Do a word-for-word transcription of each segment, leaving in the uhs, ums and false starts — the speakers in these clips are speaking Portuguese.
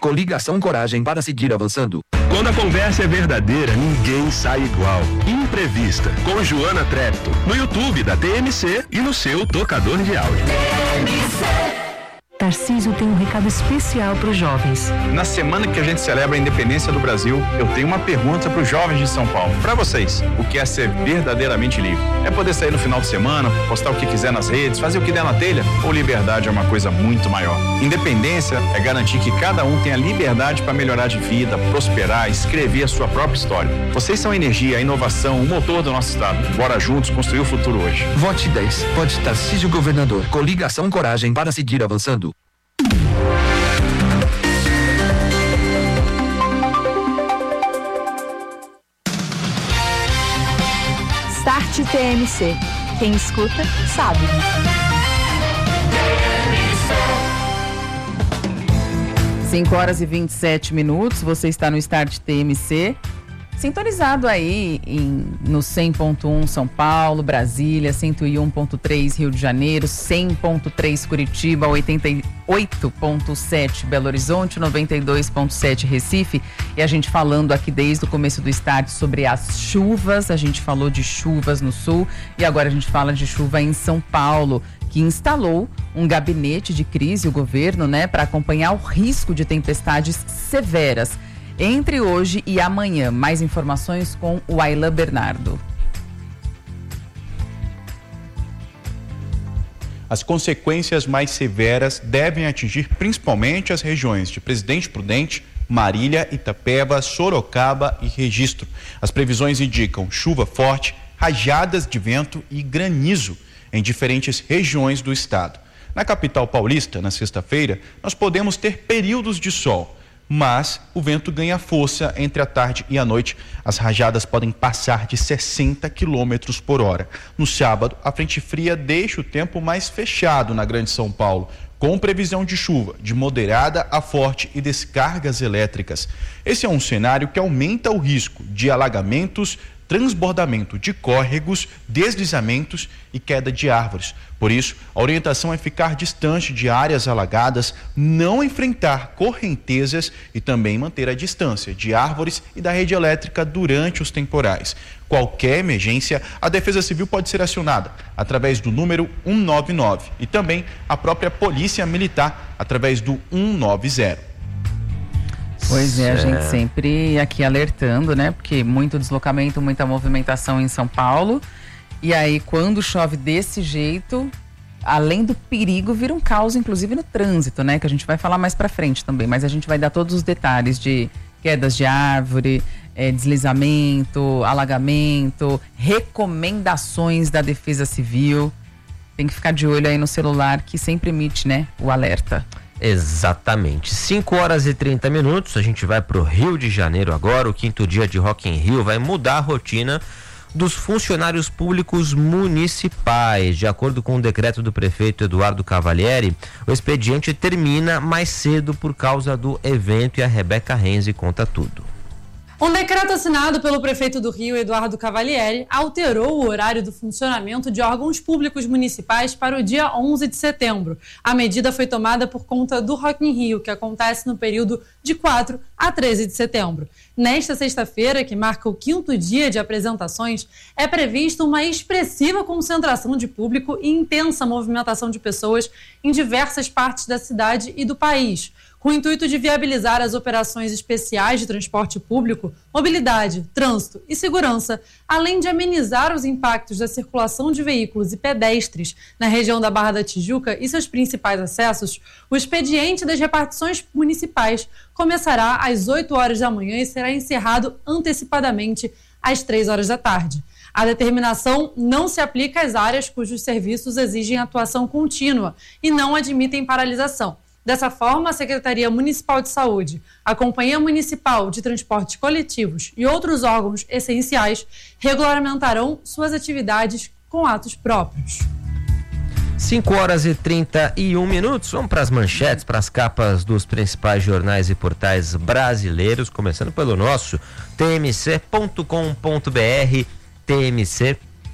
Coligação Coragem para seguir avançando. Quando a conversa é verdadeira, ninguém sai igual. Imprevista, com Joana Trepto, no YouTube da T M C e no seu tocador de áudio. T M C. Tarcísio tem um recado especial para os jovens. Na semana que a gente celebra a independência do Brasil, eu tenho uma pergunta para os jovens de São Paulo. Para vocês, o que é ser verdadeiramente livre? É poder sair no final de semana, postar o que quiser nas redes, fazer o que der na telha? Ou liberdade é uma coisa muito maior? Independência é garantir que cada um tenha liberdade para melhorar de vida, prosperar, escrever a sua própria história. Vocês são a energia, a inovação, o motor do nosso estado. Bora juntos construir o futuro hoje. Vote dez. Vote Tarcísio Governador. Coligação Coragem para seguir avançando. Start T M C. Quem escuta, sabe. cinco horas e vinte e sete minutos, você está no Start T M C, sintonizado aí em, no cem ponto um São Paulo, Brasília, cento e um ponto três Rio de Janeiro, cem ponto três Curitiba, oitenta e oito ponto sete Belo Horizonte, noventa e dois ponto sete Recife. E a gente falando aqui desde o começo do Start sobre as chuvas, a gente falou de chuvas no sul e agora a gente fala de chuva em São Paulo, que instalou um gabinete de crise, o governo, né, para acompanhar o risco de tempestades severas entre hoje e amanhã. Mais informações com o Aylan Bernardo. As consequências mais severas devem atingir principalmente as regiões de Presidente Prudente, Marília, Itapeva, Sorocaba e Registro. As previsões indicam chuva forte, rajadas de vento e granizo em diferentes regiões do estado. Na capital paulista, na sexta-feira, nós podemos ter períodos de sol, mas o vento ganha força entre a tarde e a noite. As rajadas podem passar de sessenta quilômetros por hora. No sábado, a frente fria deixa o tempo mais fechado na Grande São Paulo, com previsão de chuva de moderada a forte e descargas elétricas. Esse é um cenário que aumenta o risco de alagamentos, transbordamento de córregos, deslizamentos e queda de árvores. Por isso, a orientação é ficar distante de áreas alagadas, não enfrentar correntezas e também manter a distância de árvores e da rede elétrica durante os temporais. Qualquer emergência, a Defesa Civil pode ser acionada através do número cento e noventa e nove e também a própria Polícia Militar através do cento e noventa. Pois é, a gente sempre aqui alertando, né? Porque muito deslocamento, muita movimentação em São Paulo. E aí, quando chove desse jeito, além do perigo, vira um caos, inclusive no trânsito, né? Que a gente vai falar mais pra frente também. Mas a gente vai dar todos os detalhes de quedas de árvore, é, deslizamento, alagamento, recomendações da Defesa Civil. Tem que ficar de olho aí no celular que sempre emite, né? O alerta. Exatamente. cinco horas e trinta minutos, a gente vai pro Rio de Janeiro agora. O quinto dia de Rock in Rio vai mudar a rotina dos funcionários públicos municipais. De acordo com o decreto do prefeito Eduardo Cavalieri, o expediente termina mais cedo por causa do evento e a Rebeca Renzi conta tudo. Um decreto assinado pelo prefeito do Rio, Eduardo Cavalieri, alterou o horário do funcionamento de órgãos públicos municipais para o dia onze de setembro. A medida foi tomada por conta do Rock in Rio, que acontece no período de quatro a treze de setembro. Nesta sexta-feira, que marca o quinto dia de apresentações, é prevista uma expressiva concentração de público e intensa movimentação de pessoas em diversas partes da cidade e do país, com o intuito de viabilizar as operações especiais de transporte público, mobilidade, trânsito e segurança, além de amenizar os impactos da circulação de veículos e pedestres na região da Barra da Tijuca e seus principais acessos. O expediente das repartições municipais começará às oito horas da manhã e será encerrado antecipadamente às três horas da tarde. A determinação não se aplica às áreas cujos serviços exigem atuação contínua e não admitem paralisação. Dessa forma, a Secretaria Municipal de Saúde, a Companhia Municipal de Transportes Coletivos e outros órgãos essenciais regulamentarão suas atividades com atos próprios. cinco horas e trinta e um minutos. Vamos para as manchetes, para as capas dos principais jornais e portais brasileiros, começando pelo nosso T M C ponto com ponto B R, T M C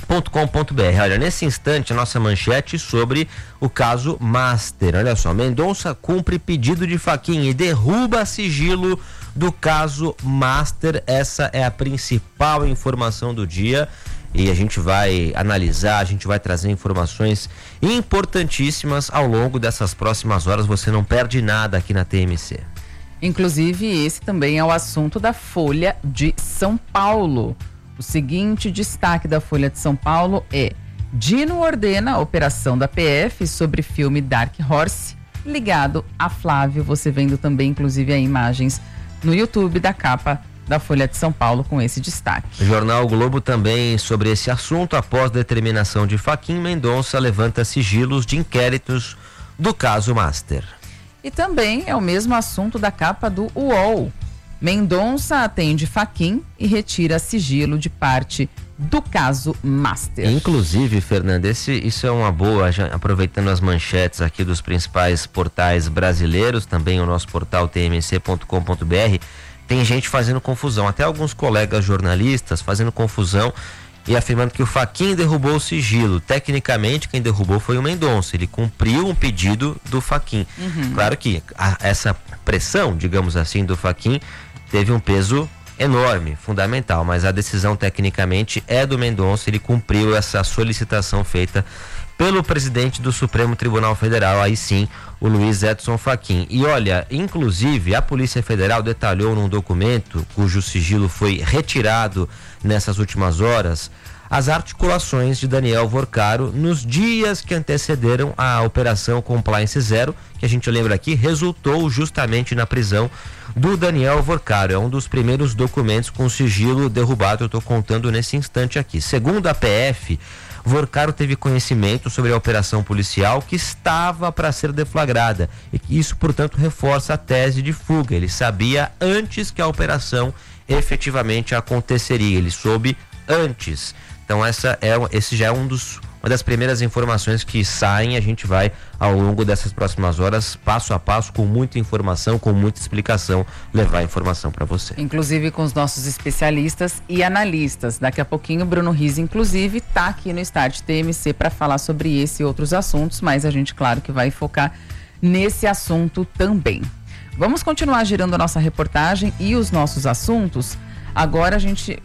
ponto com ponto b r. Olha, nesse instante a nossa manchete sobre o caso Master. Olha só, Mendonça cumpre pedido de Fachin e derruba sigilo do caso Master. Essa é a principal informação do dia e a gente vai analisar, a gente vai trazer informações importantíssimas ao longo dessas próximas horas. Você não perde nada aqui na T M C. Inclusive, esse também é o assunto da Folha de São Paulo. O seguinte destaque da Folha de São Paulo é: Dino ordena a operação da P F sobre filme Dark Horse ligado a Flávio. Você vendo também, inclusive, as imagens no YouTube da capa da Folha de São Paulo com esse destaque. O Jornal o Globo também sobre esse assunto. Após determinação de Fachin, Mendonça levanta sigilos de inquéritos do caso Master. E também é o mesmo assunto da capa do U O L. Mendonça atende Fachin e retira sigilo de parte do caso Master. Inclusive, Fernanda, esse, isso é uma boa, já aproveitando as manchetes aqui dos principais portais brasileiros, também o nosso portal T M C ponto com ponto b r, tem gente fazendo confusão, até alguns colegas jornalistas fazendo confusão e afirmando que o Fachin derrubou o sigilo. Tecnicamente, quem derrubou foi o Mendonça. Ele cumpriu um pedido do Fachin. Uhum. Claro que a, essa pressão, digamos assim, do Fachin teve um peso enorme, fundamental, mas a decisão tecnicamente é do Mendonça. Ele cumpriu essa solicitação feita pelo presidente do Supremo Tribunal Federal, aí sim, o Luiz Edson Fachin. E olha, inclusive a Polícia Federal detalhou num documento cujo sigilo foi retirado nessas últimas horas as articulações de Daniel Vorcaro nos dias que antecederam a Operação Compliance Zero, que a gente lembra aqui, resultou justamente na prisão do Daniel Vorcaro. É um dos primeiros documentos com sigilo derrubado, eu estou contando nesse instante aqui. Segundo a P F, Vorcaro teve conhecimento sobre a operação policial que estava para ser deflagrada. E isso, portanto, reforça a tese de fuga. Ele sabia antes que a operação efetivamente aconteceria. Ele soube antes. Então essa é, esse já é um dos, uma das primeiras informações que saem. A gente vai, ao longo dessas próximas horas, passo a passo, com muita informação, com muita explicação, levar a informação para você. Inclusive com os nossos especialistas e analistas. Daqui a pouquinho o Bruno Riz, inclusive, está aqui no Start T M C para falar sobre esse e outros assuntos, mas a gente, claro, que vai focar nesse assunto também. Vamos continuar girando a nossa reportagem e os nossos assuntos. Agora a gente...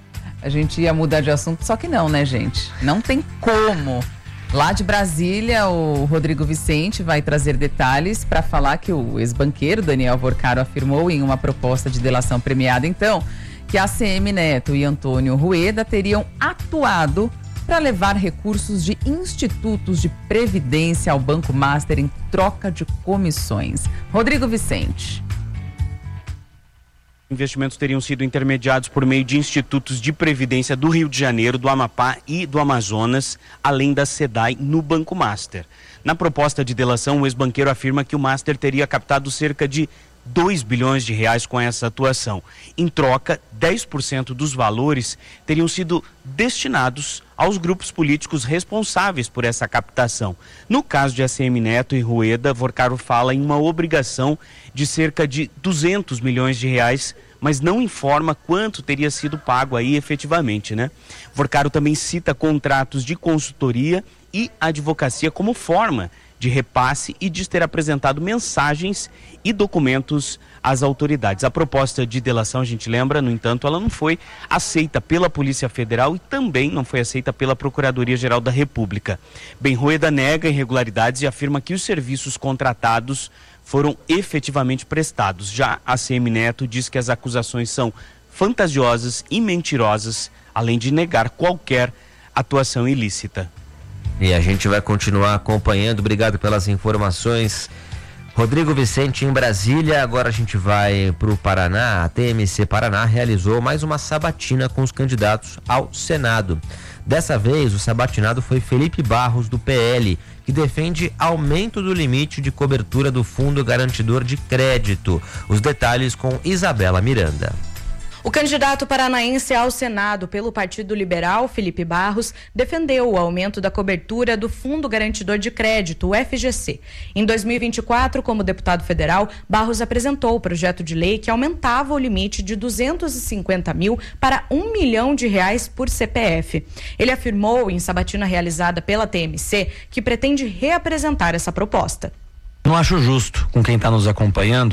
A gente ia mudar de assunto, só que não, né, gente? Não tem como. Lá de Brasília, o Rodrigo Vicente vai trazer detalhes para falar que o ex-banqueiro Daniel Vorcaro afirmou em uma proposta de delação premiada, então, que A C M Neto e Antônio Rueda teriam atuado para levar recursos de institutos de previdência ao Banco Master em troca de comissões. Rodrigo Vicente. Investimentos teriam sido intermediados por meio de institutos de previdência do Rio de Janeiro, do Amapá e do Amazonas, além da SEDAI no Banco Master. Na proposta de delação, o ex-banqueiro afirma que o Master teria captado cerca de dois bilhões de reais com essa atuação. Em troca, dez por cento dos valores teriam sido destinados aos grupos políticos responsáveis por essa captação. No caso de A C M Neto e Rueda, Vorcaro fala em uma obrigação de cerca de duzentos milhões de reais, mas não informa quanto teria sido pago aí efetivamente, né? Vorcaro também cita contratos de consultoria e advocacia como forma de repasse e diz ter apresentado mensagens e documentos às autoridades. A proposta de delação, a gente lembra, no entanto, ela não foi aceita pela Polícia Federal e também não foi aceita pela Procuradoria-Geral da República. Bem, Rueda nega irregularidades e afirma que os serviços contratados foram efetivamente prestados. Já a A C M Neto diz que as acusações são fantasiosas e mentirosas, além de negar qualquer atuação ilícita. E a gente vai continuar acompanhando. Obrigado pelas informações, Rodrigo Vicente, em Brasília. Agora a gente vai para o Paraná. A T M C Paraná realizou mais uma sabatina com os candidatos ao Senado. Dessa vez, o sabatinado foi Felipe Barros, do P L, que defende aumento do limite de cobertura do Fundo Garantidor de Crédito. Os detalhes com Isabela Miranda. O candidato paranaense ao Senado pelo Partido Liberal, Felipe Barros, defendeu o aumento da cobertura do Fundo Garantidor de Crédito, o F G C. Em dois mil e vinte e quatro, como deputado federal, Barros apresentou o projeto de lei que aumentava o limite de duzentos e cinquenta mil para um milhão de reais por C P F. Ele afirmou em sabatina realizada pela T M C que pretende reapresentar essa proposta. Não acho justo com quem está nos acompanhando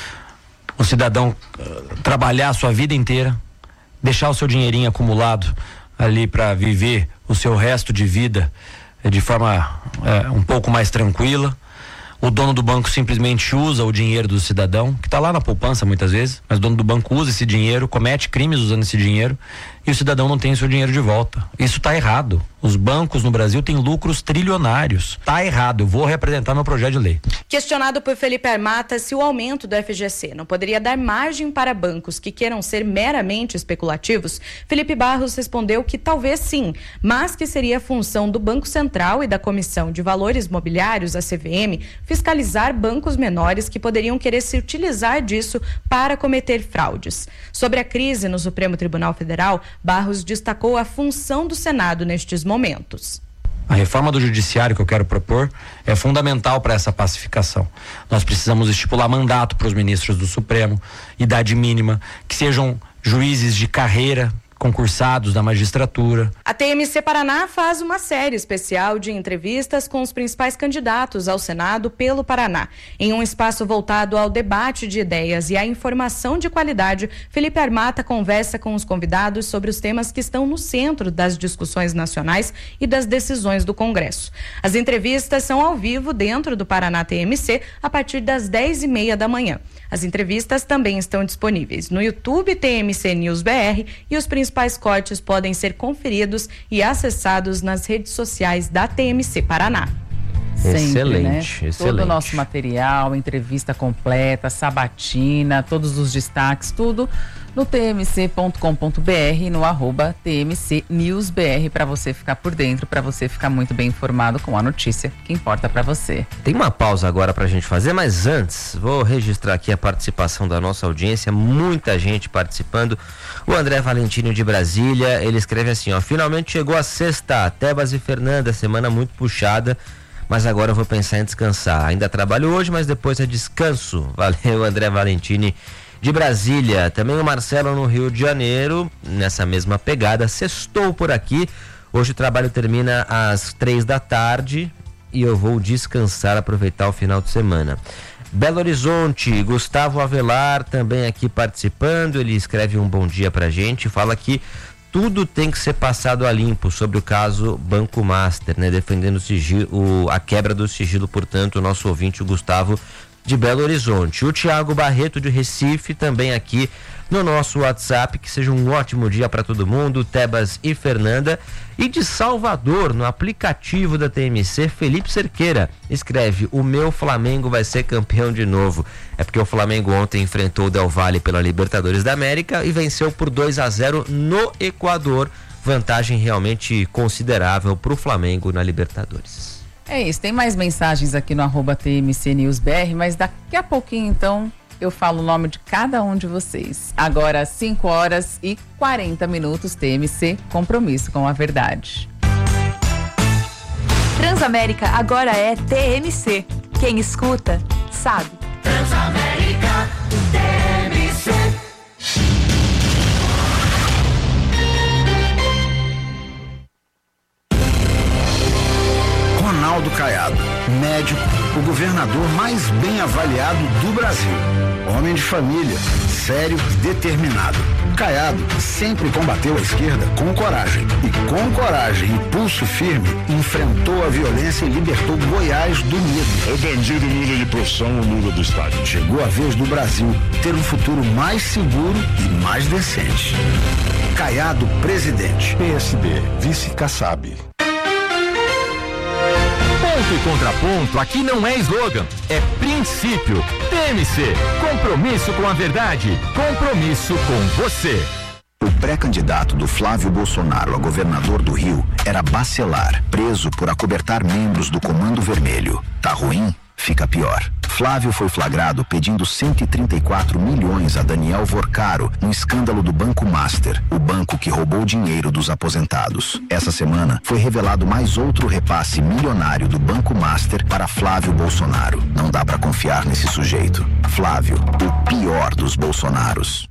o cidadão uh, trabalhar a sua vida inteira, deixar o seu dinheirinho acumulado ali para viver o seu resto de vida eh, de forma eh, um pouco mais tranquila. O dono do banco simplesmente usa o dinheiro do cidadão, que está lá na poupança muitas vezes, mas o dono do banco usa esse dinheiro, comete crimes usando esse dinheiro e o cidadão não tem o seu dinheiro de volta. Isso está errado. Os bancos no Brasil têm lucros trilionários. Está errado. Eu vou representar meu projeto de lei. Questionado por Felipe Armata se o aumento do F G C não poderia dar margem para bancos que queiram ser meramente especulativos, Felipe Barros respondeu que talvez sim, mas que seria função do Banco Central e da Comissão de Valores Mobiliários, a C V M, fiscalizar bancos menores que poderiam querer se utilizar disso para cometer fraudes. Sobre a crise no Supremo Tribunal Federal, Barros destacou a função do Senado nestes momentos. A reforma do judiciário que eu quero propor é fundamental para essa pacificação. Nós precisamos estipular mandato para os ministros do Supremo, idade mínima, que sejam juízes de carreira, concursados da magistratura. A T M C Paraná faz uma série especial de entrevistas com os principais candidatos ao Senado pelo Paraná. Em um espaço voltado ao debate de ideias e à informação de qualidade, Felipe Armata conversa com os convidados sobre os temas que estão no centro das discussões nacionais e das decisões do Congresso. As entrevistas são ao vivo dentro do Paraná T M C a partir das dez e meia da manhã. As entrevistas também estão disponíveis no YouTube T M C News B R e os principais principais cortes podem ser conferidos e acessados nas redes sociais da T M C Paraná. Sempre, excelente, né? excelente. Todo o nosso material, entrevista completa, sabatina, todos os destaques, tudo no t m c ponto com ponto b r e no arroba T M C News B R para você ficar por dentro, para você ficar muito bem informado com a notícia que importa para você. Tem uma pausa agora pra gente fazer, mas antes vou registrar aqui a participação da nossa audiência, muita gente participando. O André Valentino de Brasília, ele escreve assim, ó: finalmente chegou a sexta, Tebas e Fernanda, semana muito puxada, mas agora eu vou pensar em descansar. Ainda trabalho hoje, mas depois é descanso. Valeu, André Valentini de Brasília. Também o Marcelo no Rio de Janeiro, nessa mesma pegada, sextou por aqui. Hoje o trabalho termina às três da tarde e eu vou descansar, aproveitar o final de semana. Belo Horizonte, Gustavo Avelar também aqui participando, ele escreve um bom dia pra gente, fala que tudo tem que ser passado a limpo sobre o caso Banco Master, né? Defendendo o sigilo, o, a quebra do sigilo, portanto, o nosso ouvinte, o Gustavo de Belo Horizonte. O Tiago Barreto de Recife também aqui no nosso WhatsApp, que seja um ótimo dia para todo mundo, Tebas e Fernanda. E de Salvador, no aplicativo da T M C, Felipe Cerqueira escreve: o meu Flamengo vai ser campeão de novo. É porque o Flamengo ontem enfrentou o Del Valle pela Libertadores da América e venceu por dois a zero no Equador, vantagem realmente considerável para o Flamengo na Libertadores. É isso, tem mais mensagens aqui no arroba T M C News B R, mas daqui a pouquinho então eu falo o nome de cada um de vocês. Agora, cinco horas e quarenta minutos, T M C, compromisso com a verdade. Transamérica agora é T M C. Quem escuta, sabe. Transamérica, T M C. Ronaldo Caiado, médico, o governador mais bem avaliado do Brasil. Homem de família, sério, determinado. Caiado sempre combateu a esquerda com coragem. E com coragem e pulso firme, enfrentou a violência e libertou Goiás do medo. É bandido Lula de profissão ou Lula do estádio. Chegou a vez do Brasil ter um futuro mais seguro e mais decente. Caiado, presidente. P S D, vice Kassab. Ponto e contraponto aqui não é slogan, é princípio. T M C, compromisso com a verdade, compromisso com você. O pré-candidato do Flávio Bolsonaro a governador do Rio era Bacelar, preso por acobertar membros do Comando Vermelho. Tá ruim? Fica pior. Flávio foi flagrado pedindo cento e trinta e quatro milhões a Daniel Vorcaro no escândalo do Banco Master, o banco que roubou dinheiro dos aposentados. Essa semana foi revelado mais outro repasse milionário do Banco Master para Flávio Bolsonaro. Não dá pra confiar nesse sujeito. Flávio, o pior dos Bolsonaros.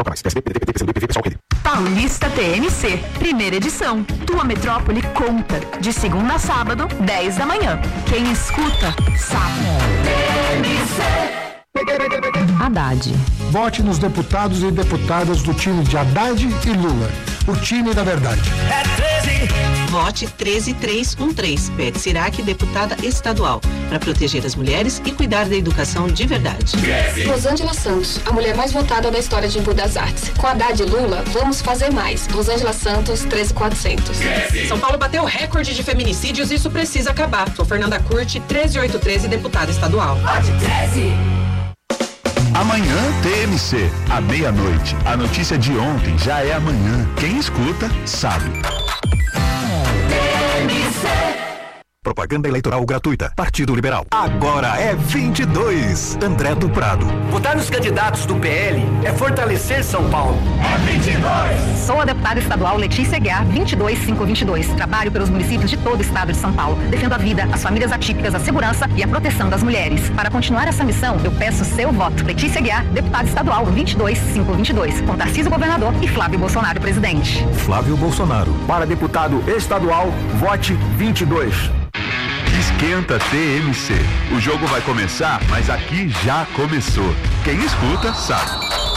Paulista T M C, primeira edição. Tua metrópole conta. De segunda a sábado, dez da manhã. Quem escuta, sabe. T M C. Haddad. Vote nos deputados e deputadas do time de Haddad e Lula. O time da verdade. É treze. Vote treze três um três. Beth Sirac, deputada estadual. Para proteger as mulheres e cuidar da educação de verdade. Rosângela Santos, a mulher mais votada da história de Embu das Artes. Com Haddad e Lula, vamos fazer mais. Rosângela Santos, treze quatrocentos. São Paulo bateu recorde de feminicídios e isso precisa acabar. Sou Fernanda Curti, treze oitocentos e treze, deputada estadual. Vote treze. Amanhã T M C, à meia-noite. A notícia de ontem já é amanhã. Quem escuta, sabe. T M C. Propaganda eleitoral gratuita. Partido Liberal. Agora é vinte e dois. André do Prado. Votar nos candidatos do P L é fortalecer São Paulo. É vinte e dois. Sou a deputada estadual Letícia Guiar, vinte e dois mil quinhentos e vinte e dois. Trabalho pelos municípios de todo o estado de São Paulo. Defendo a vida, as famílias atípicas, a segurança e a proteção das mulheres. Para continuar essa missão, eu peço seu voto. Letícia Guiar, deputada estadual vinte e dois mil quinhentos e vinte e dois. Com Tarcísio governador e Flávio Bolsonaro presidente. Flávio Bolsonaro. Para deputado estadual, vote vinte e dois. Esquenta T M C. O jogo vai começar, mas aqui já começou. Quem escuta, sabe.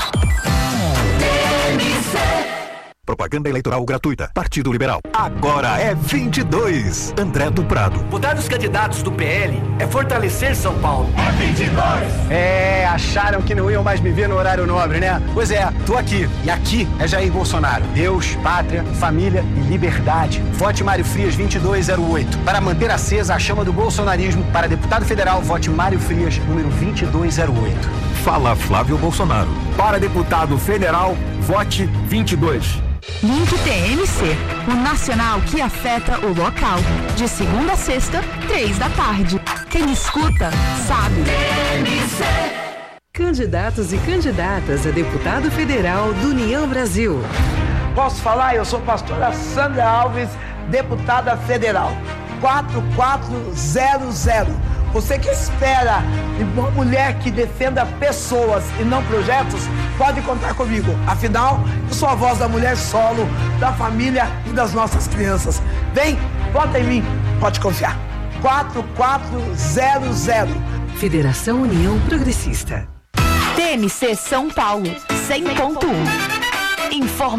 T M C. Propaganda eleitoral gratuita. Partido Liberal. Agora é vinte e dois. André do Prado. Votar nos candidatos do P L é fortalecer São Paulo. É vinte e dois. É, acharam que não iam mais me ver no horário nobre, né? Pois é, tô aqui. E aqui é Jair Bolsonaro. Deus, pátria, família e liberdade. Vote Mário Frias vinte e dois zero oito. Para manter acesa a chama do bolsonarismo, para deputado federal, vote Mário Frias, número vinte e dois zero oito. Fala Flávio Bolsonaro. Para deputado federal, vote vinte e dois. Link T M C, o nacional que afeta o local. De segunda a sexta, três da tarde. Quem escuta, sabe. T M C. Candidatos e candidatas a deputado federal do União Brasil. Posso falar? Eu sou pastora Sandra Alves, deputada federal. quatro quatro zero zero. Você que espera uma mulher que defenda pessoas e não projetos, pode contar comigo. Afinal, eu sou a voz da mulher solo, da família e das nossas crianças. Vem, vota em mim, pode confiar. quatro quatro zero zero. Federação União Progressista. T M C São Paulo, cem ponto um. Informa